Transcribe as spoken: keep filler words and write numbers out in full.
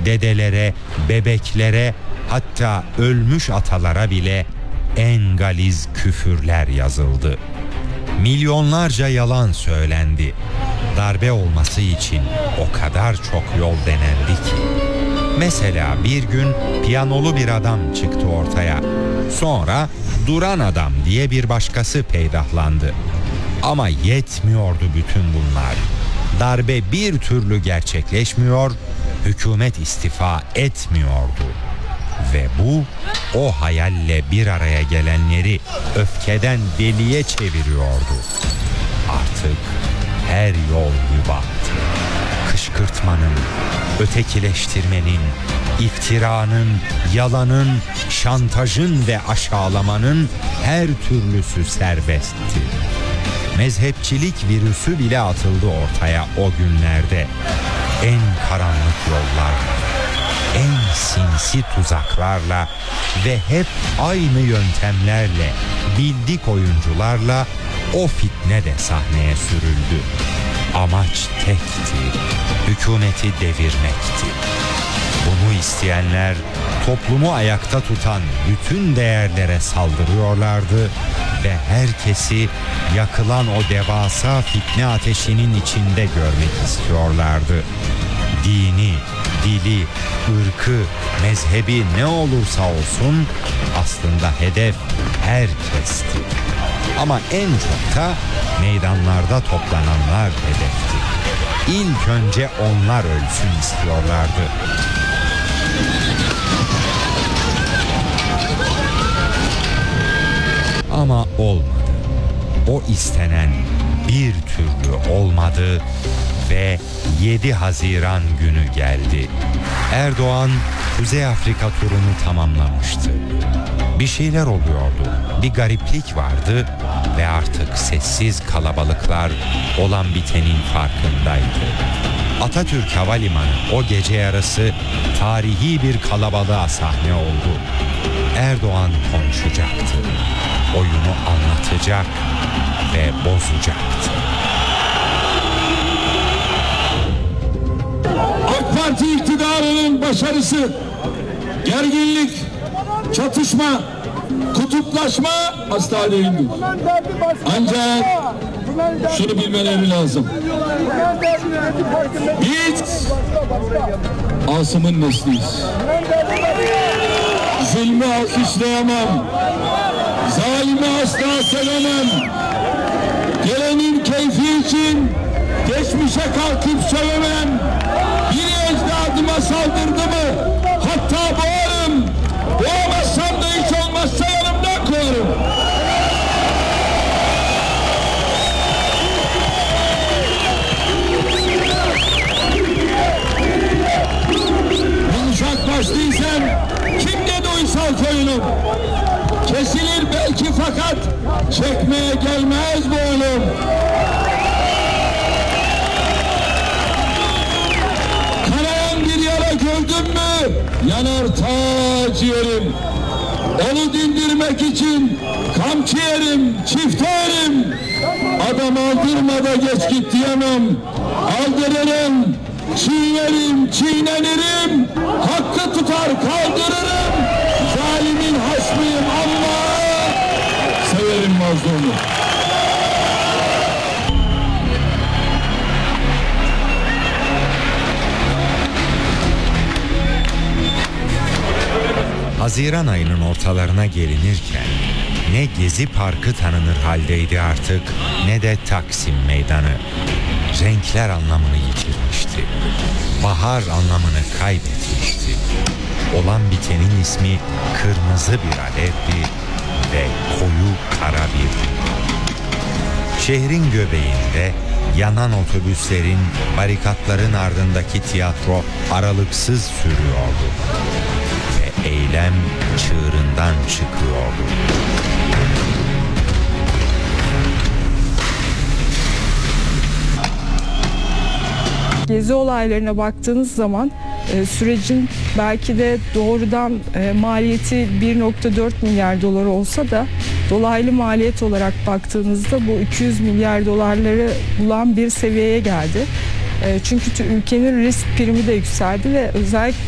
dedelere, bebeklere, hatta ölmüş atalara bile en galiz küfürler yazıldı. Milyonlarca yalan söylendi. Darbe olması için o kadar çok yol denendi ki. Mesela bir gün piyanolu bir adam çıktı ortaya. Sonra duran adam diye bir başkası peydahlandı. Ama yetmiyordu bütün bunlar. Darbe bir türlü gerçekleşmiyor, hükümet istifa etmiyordu. Ve bu o hayalle bir araya gelenleri öfkeden deliye çeviriyordu. Artık her yol mübahtı. Kışkırtmanın, ötekileştirmenin, iftiranın, yalanın, şantajın ve aşağılamanın her türlüsü serbestti. Mezhepçilik virüsü bile atıldı ortaya o günlerde. En karanlık yollarla, en sinsi tuzaklarla ve hep aynı yöntemlerle, bildik oyuncularla o fitne de sahneye sürüldü. Amaç tekti, hükümeti devirmekti. Bunu isteyenler toplumu ayakta tutan bütün değerlere saldırıyorlardı ve herkesi yakılan o devasa fitne ateşinin içinde görmek istiyorlardı. Dini, dili, ırkı, mezhebi ne olursa olsun aslında hedef herkesti. Ama en çok da meydanlarda toplananlar hedefti. İlk önce onlar ölsün istiyorlardı. Ama olmadı. O istenen bir türlü olmadı ve yedi Haziran günü geldi. Erdoğan Kuzey Afrika turunu tamamlamıştı. Bir şeyler oluyordu. Bir gariplik vardı ve artık sessiz kalabalıklar olan bitenin farkındaydı. Atatürk Havalimanı o gece yarısı tarihi bir kalabalığa sahne oldu. Erdoğan konuşacaktı. Oyunu anlatacak ve bozacaktı. AK Parti iktidarının başarısı, gerginlik, çatışma, kutuplaşma asla değildir. Ancak şunu bilmeleri lazım. Biz Asım'ın nesliyiz. Zulmü alkışlayamam. Zalimi asla sevemem. Gelenin keyfi için geçmişe kalkıp sövemem. Biri ecdadıma saldırdı mı hatta boğarım. Boğamazsam da hiç olmazsa yanımdan kovarım. Yumuşak başlıysam kim dedi uysal koyunum? Kesilir belki fakat çekmeye gelmez bu oğlum. Kanayan bir yara gördün mü yanar ta ciğerim. Onu dindirmek için kamçı yerim, çifte yerim. Adam aldırma da geç git diyemem. Aldırırım, çiğnerim, çiğnenirim. Hakkı tutar kaldırırım. Zalimin hasmıyım ama severim mazlumu. Haziran ayının ortalarına gelinirken ne Gezi Parkı tanınır haldeydi artık ne de Taksim Meydanı. Renkler anlamını yitirmişti. Bahar anlamını kaybetmişti. Olan bitenin ismi kırmızı bir alevdi ve koyu kara bir. Şehrin göbeğinde yanan otobüslerin, barikatların ardındaki tiyatro aralıksız sürüyordu. Ve eylem çığırından çıkıyordu. Gezi olaylarına baktığınız zaman e, sürecin belki de doğrudan e, maliyeti bir nokta dört milyar dolar olsa da dolaylı maliyet olarak baktığınızda bu iki yüz milyar dolarları bulan bir seviyeye geldi. E, çünkü ülkenin risk primi de yükseldi ve özellikle